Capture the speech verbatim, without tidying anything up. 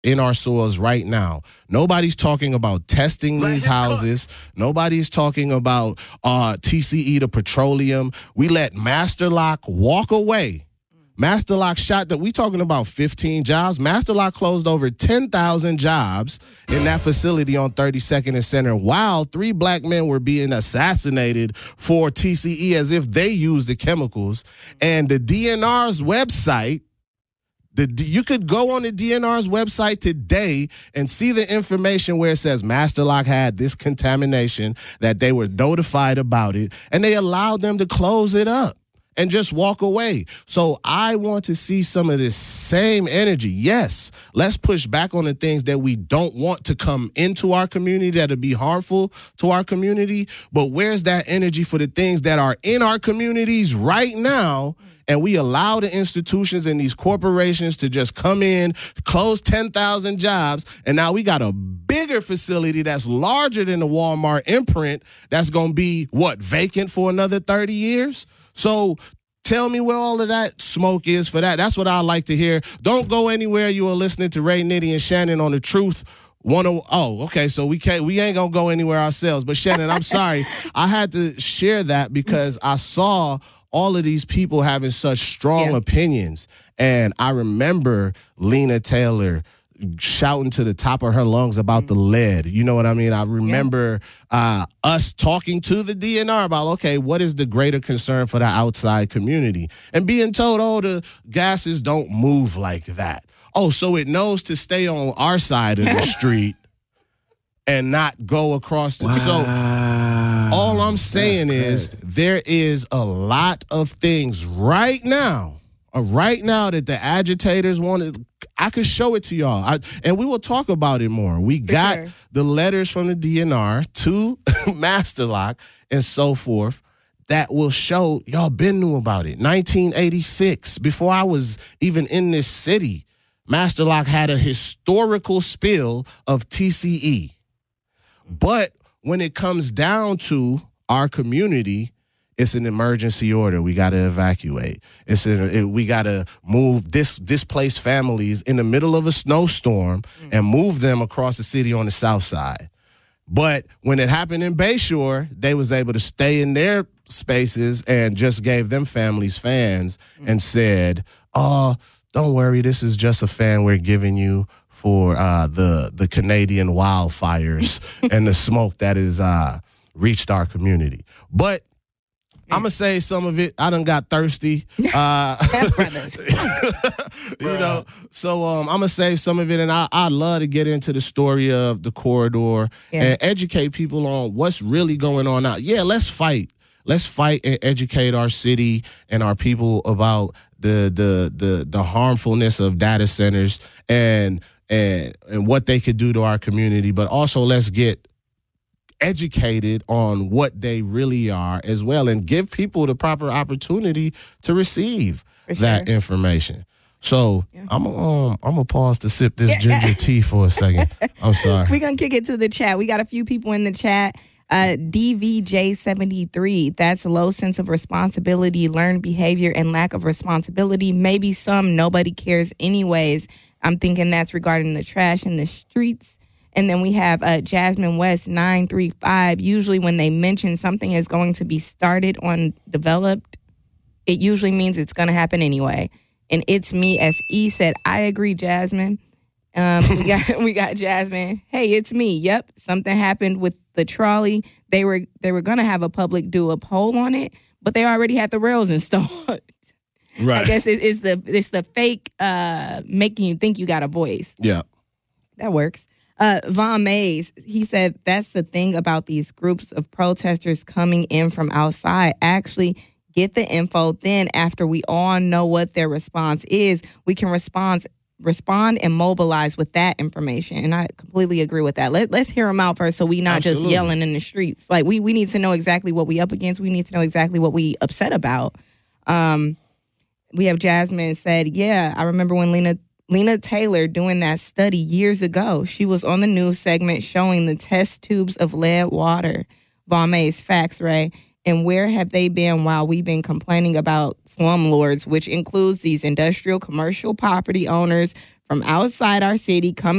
in our soils right now. Nobody's talking about testing these houses. Nobody's talking about uh, T C E, the petroleum. We let Master Lock walk away. Master Lock shot that. We talking about fifteen jobs. Master Lock closed over ten thousand jobs in that facility on thirty-second and Center while three black men were being assassinated for T C E as if they used the chemicals. And the D N R's website, the you could go on the D N R's website today and see the information where it says Master Lock had this contamination, that they were notified about it, and they allowed them to close it up and just walk away. So I want to see some of this same energy. Yes, let's push back on the things that we don't want to come into our community that'll be harmful to our community. But where's that energy for the things that are in our communities right now? And we allow the institutions and these corporations to just come in, close ten thousand jobs, and now we got a bigger facility that's larger than the Walmart imprint that's going to be, what, vacant for another thirty years? So tell me where all of that smoke is for that. That's what I like to hear. Don't go anywhere. You are listening to Ray, Nitty, and Shannon on The Truth. One oh, oh, okay, so we can't, we ain't gonna go anywhere ourselves. But Shannon, I'm sorry, I had to share that because I saw all of these people having such strong yeah. opinions, and I remember Lena Taylor shouting to the top of her lungs about mm-hmm. the lead. You know what I mean? I remember yeah. uh, us talking to the D N R about, okay, what is the greater concern for the outside community? And being told, oh, the gases don't move like that. Oh, so it knows to stay on our side of the street and not go across the... Wow. So all I'm saying is there is a lot of things right now, uh, right now that the agitators wanted... I could show it to y'all, I, and we will talk about it more. We For got sure. the letters from the D N R to Master Lock and so forth that will show y'all been knew about it. nineteen eighty-six, before I was even in this city, Master Lock had a historical spill of T C E. But when it comes down to our community, it's an emergency order. We got to evacuate. It's an, it, we got to move this displaced families in the middle of a snowstorm mm. and move them across the city on the south side. But when it happened in Bayshore, they was able to stay in their spaces and just gave them families fans mm. and said, oh, don't worry, this is just a fan we're giving you for uh, the, the Canadian wildfires and the smoke that has uh, reached our community. But I'm going to say some of it. I done got thirsty. Uh, you know, so um, I'm going to save some of it. And I, I love to get into the story of the corridor yeah. and educate people on what's really going on out. Yeah, let's fight. Let's fight and educate our city and our people about the the the the harmfulness of data centers and and and what they could do to our community. But also let's get educated on what they really are as well and give people the proper opportunity to receive sure. that information. So yeah. I'm um, I'm gonna pause to sip this ginger tea for a second. I'm sorry. We're gonna kick it to the chat. We got a few people in the chat. Uh, D V J seventy-three, that's low sense of responsibility, learned behavior, and lack of responsibility. Maybe some, nobody cares anyways. I'm thinking that's regarding the trash in the streets. And then we have uh, Jasmine West nine three five. Usually when they mention something is going to be started on developed, it usually means it's going to happen anyway. And It's Me S E said, I agree, Jasmine. Um, we got we got Jasmine. Hey, it's me. Yep, something happened with the trolley. They were they were going to have a public do a poll on it, but they already had the rails installed. Right. I guess it, it's the it's the fake uh, making you think you got a voice. Yeah, that works. Uh, Von Mays, he said, that's the thing about these groups of protesters coming in from outside. Actually, get the info. Then after we all know what their response is, we can respond respond and mobilize with that information. And I completely agree with that. Let, let's hear them out first so we not Absolutely. just yelling in the streets. Like, we, we need to know exactly what we up against. We need to know exactly what we upset about. Um, we have Jasmine said, yeah, I remember when Lena... Lena Taylor doing that study years ago. She was on the news segment showing the test tubes of lead water. Von Mays, facts, Ray. And where have they been while we've been complaining about slumlords, which includes these industrial commercial property owners from outside our city coming